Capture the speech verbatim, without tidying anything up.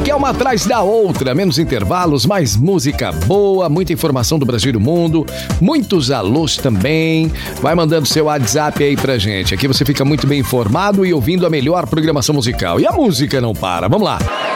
Aqui é uma atrás da outra, menos intervalos, mais música boa, muita informação do Brasil e do mundo, muitos alôs também. Vai mandando seu WhatsApp aí pra gente. Aqui você fica muito bem informado e ouvindo a melhor programação musical. E a música não para. Vamos lá.